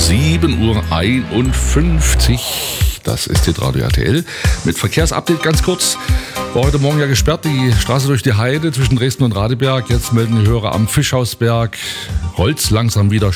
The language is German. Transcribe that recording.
7:51 Uhr. Das ist hier Radio RTL. Mit Verkehrsupdate ganz kurz. War heute Morgen ja gesperrt, die Straße durch die Heide zwischen Dresden und Radeberg. Jetzt melden die Hörer am Fischhausberg. Rollt langsam wieder